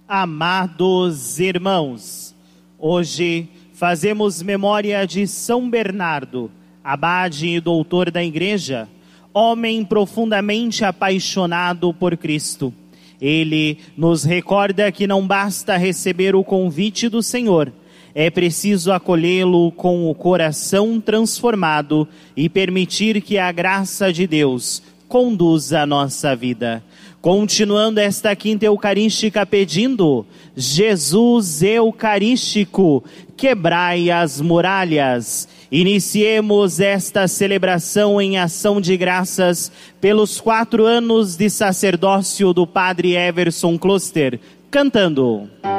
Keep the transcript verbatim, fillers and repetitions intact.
Amados irmãos, hoje fazemos memória de São Bernardo, abade e doutor da Igreja, homem profundamente apaixonado por Cristo. Ele nos recorda que não basta receber o convite do Senhor, é preciso acolhê-lo com o coração transformado e permitir que a graça de Deus conduza a nossa vida. Continuando esta quinta eucarística pedindo: Jesus Eucarístico, quebrai as muralhas. Iniciemos esta celebração em ação de graças pelos quatro anos de sacerdócio do Padre Everson Kloster, cantando.